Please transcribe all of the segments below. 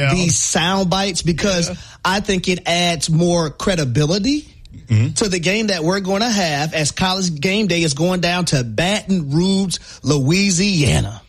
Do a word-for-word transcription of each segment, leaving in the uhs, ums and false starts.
yeah. these sound bites because yeah. I think it adds more credibility mm-hmm. to the game that we're going to have as College Game Day is going down to Baton Rouge, Louisiana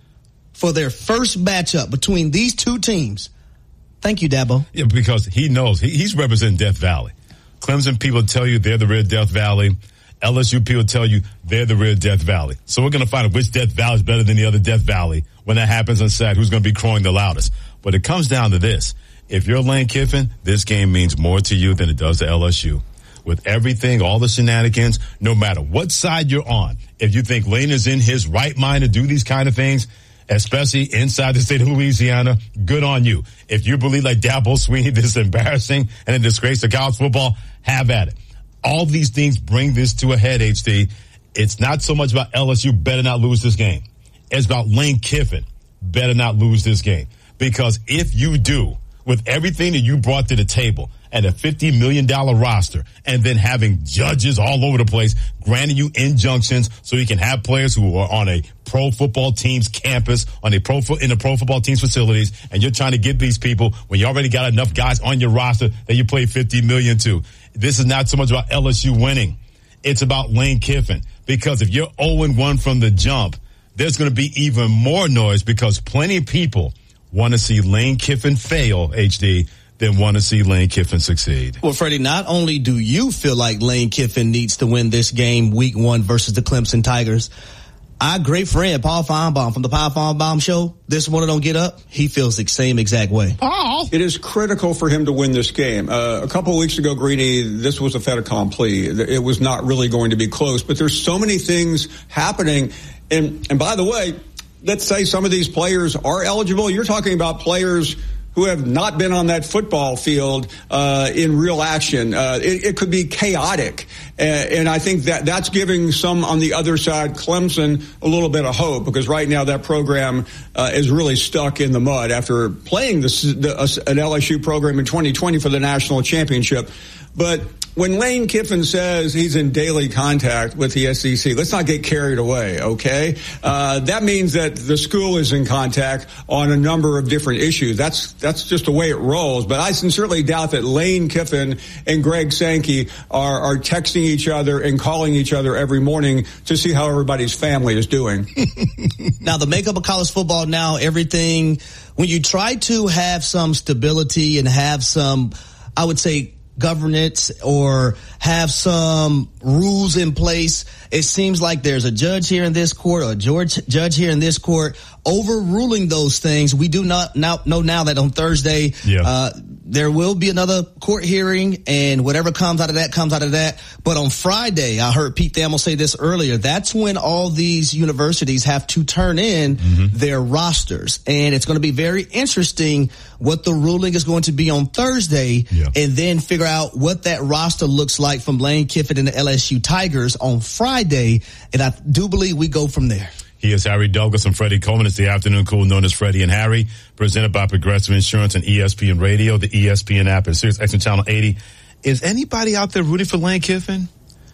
for their first matchup between these two teams. Thank you, Dabo. Yeah, because he knows. He, he's representing Death Valley. Clemson people tell you they're the real Death Valley. L S U people tell you they're the real Death Valley. So we're going to find out which Death Valley is better than the other Death Valley when that happens on Saturday. Who's going to be crowing the loudest? But it comes down to this. If you're Lane Kiffin, this game means more to you than it does to L S U. With everything, all the shenanigans, no matter what side you're on, if you think Lane is in his right mind to do these kind of things, especially inside the state of Louisiana, good on you. If you believe like Dabo Swinney, this is embarrassing and a disgrace to college football, have at it. All these things bring this to a head, H D. It's not so much about L S U better not lose this game. It's about Lane Kiffin better not lose this game. Because if you do, with everything that you brought to the table and a fifty million dollars roster and then having judges all over the place granting you injunctions so you can have players who are on a pro football team's campus, on a pro fo- in a pro football team's facilities, and you're trying to get these people when you already got enough guys on your roster that you play fifty million dollars to. This is not so much about L S U winning. It's about Lane Kiffin. Because if you're oh and one from the jump, there's going to be even more noise because plenty of people want to see Lane Kiffin fail, H D, than want to see Lane Kiffin succeed. Well, Freddie, not only do you feel like Lane Kiffin needs to win this game week one versus the Clemson Tigers, our great friend, Paul Feinbaum from the Paul Feinbaum Show, this one don't get up, he feels the same exact way. Paul! It is critical for him to win this game. Uh, a couple of weeks ago, Greeny, this was a fait accompli. It was not really going to be close, but there's so many things happening. And, and by the way, let's say some of these players are eligible. You're talking about players who have not been on that football field uh in real action. Uh it, it could be chaotic. Uh, and I think that that's giving some on the other side, Clemson, a little bit of hope because right now that program uh, is really stuck in the mud after playing this, the, uh, an L S U program in twenty twenty for the national championship. But when Lane Kiffin says he's in daily contact with the S E C, let's not get carried away, okay? Uh, that means that the school is in contact on a number of different issues. That's that's just the way it rolls. But I sincerely doubt that Lane Kiffin and Greg Sankey are, are texting each other and calling each other every morning to see how everybody's family is doing. Now, the makeup of college football now, everything, when you try to have some stability and have some, I would say, governance or have some rules in place, it seems like there's a judge here in this court or a George judge here in this court overruling those things. We do not now know now that on Thursday, yeah. uh, there will be another court hearing and whatever comes out of that comes out of that. But on Friday, I heard Pete Thamel say this earlier, that's when all these universities have to turn in mm-hmm. their rosters. And it's going to be very interesting what the ruling is going to be on Thursday yeah. and then figure out what that roster looks like from Lane Kiffin and the L S U Tigers on Friday. And I do believe we go from there. He is Harry Douglas and Freddie Coleman. It's the afternoon cool known as Freddie and Harry, presented by Progressive Insurance and E S P N Radio, the E S P N app, and Sirius X M Channel eighty. Is anybody out there rooting for Lane Kiffin?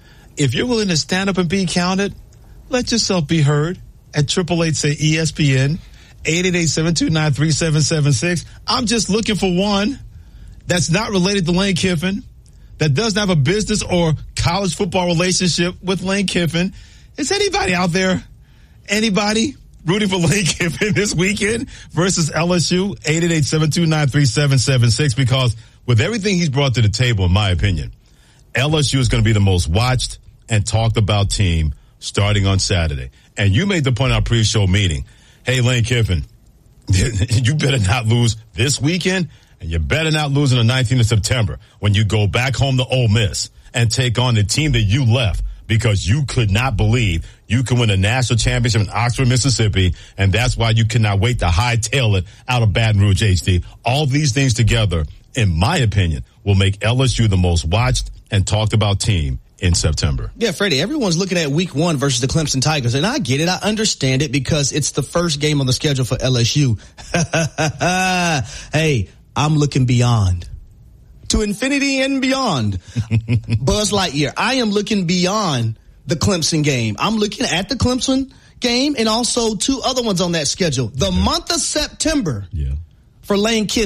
If you're willing to stand up and be counted, let yourself be heard at eight eight eight, say E S P N, eight eight eight, seven two nine, three seven seven six. I'm just looking for one that's not related to Lane Kiffin, that doesn't have a business or college football relationship with Lane Kiffin. Is anybody out there? Anybody rooting for Lane Kiffin this weekend versus L S U? eight eight eight, seven two nine, three seven seven six. Because with everything he's brought to the table, in my opinion, L S U is going to be the most watched and talked about team starting on Saturday. And you made the point in our pre-show meeting. Hey, Lane Kiffin, you better not lose this weekend, and you better not lose on the nineteenth of September when you go back home to Ole Miss and take on the team that you left, because you could not believe you could win a national championship in Oxford, Mississippi, and that's why you cannot wait to hightail it out of Baton Rouge, H D. All these things together, in my opinion, will make L S U the most watched and talked about team in September. Yeah, Freddie, everyone's looking at week one versus the Clemson Tigers, and I get it. I understand it because it's the first game on the schedule for L S U. Hey, I'm looking beyond. To infinity and beyond. Buzz Lightyear. I am looking beyond the Clemson game. I'm looking at the Clemson game and also two other ones on that schedule. The okay. month of September yeah. for Lane Kiffin.